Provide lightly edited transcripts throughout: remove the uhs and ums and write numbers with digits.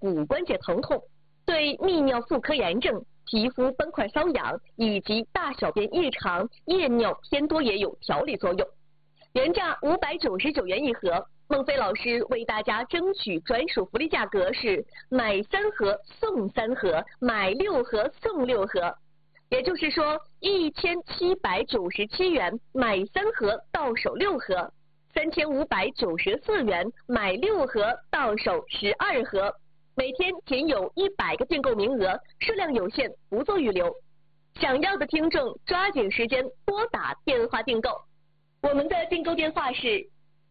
骨关节疼痛，对泌尿妇科炎症、皮肤斑块瘙痒以及大小便异常、夜尿偏多也有调理作用。原价599元一盒，孟非老师为大家争取专属福利价格是买3盒送3盒，买6盒送6盒。也就是说，1797元买3盒到手6盒，3594元买6盒到手12盒。每天仅有100个订购名额，数量有限，不做预留。想要的听众抓紧时间拨打电话订购。我们的订购电话是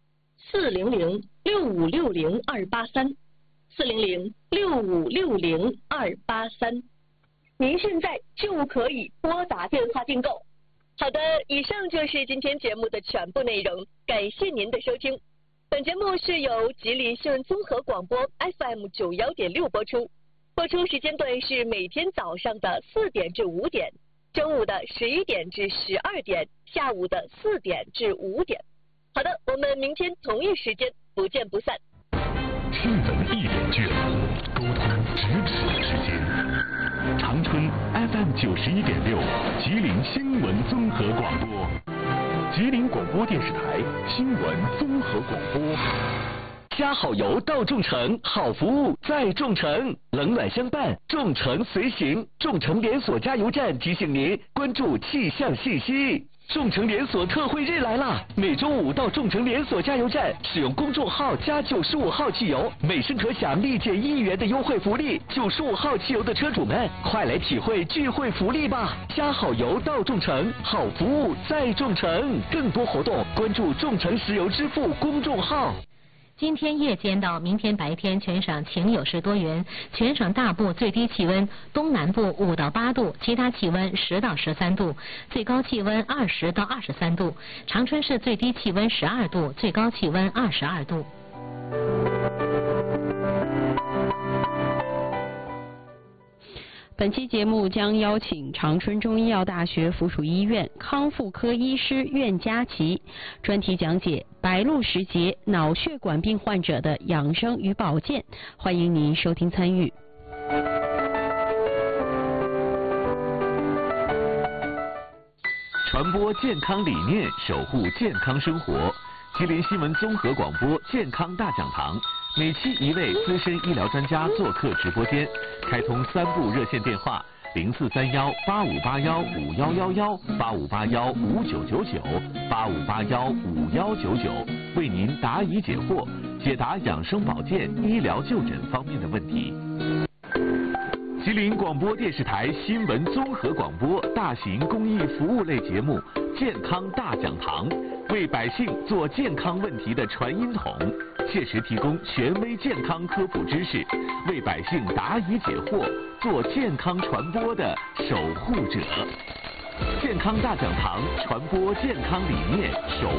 400-6560-283，400-6560-283。您现在就可以拨打电话订购。好的，以上就是今天节目的全部内容，感谢您的收听。本节目是由吉林新闻综合广播 FM 91.6播出，播出时间段是每天早上的4点至5点，中午的11点至12点，下午的4点至5点。好的，我们明天同一时间不见不散。 新闻一点距离，沟通咫尺之间。长春 FM 91.6，吉林新闻综合广播，吉林广播电视台新闻综合广播。加好油到众诚，好服务在众诚，冷暖相伴，众诚随行。众诚连锁加油站提醒您关注气象信息。众诚连锁特惠日来啦！每周5到众诚连锁加油站使用公众号加95号汽油，每升可享立减1元的优惠福利。95号汽油的车主们，快来体会聚会福利吧！加好油到众诚，好服务在众诚。更多活动关注众诚石油支付公众号。 今天夜间到明天白天，全省晴有时多云，全省大部最低气温东南部5到8度，其他气温10到13度，最高气温20到23度。长春市最低气温12度，最高气温22度。 本期节目将邀请长春中医药大学附属医院康复科医师苑佳琪专题讲解白露时节脑血管病患者的养生与保健，欢迎您收听参与。 传播健康理念，守护健康生活。吉林新闻综合广播健康大讲堂，每期一位资深医疗专家做客直播间，开通3部热线电话：0431-8581-5111、8581-5999、8581-5199，为您答疑解惑，解答养生保健、医疗就诊方面的问题。吉林广播电视台新闻综合广播大型公益服务类节目《健康大讲堂》，为百姓做健康问题的传音筒，切实提供权威健康科普知识，为百姓答疑解惑，做健康传播的守护者。健康大讲堂，传播健康理念，守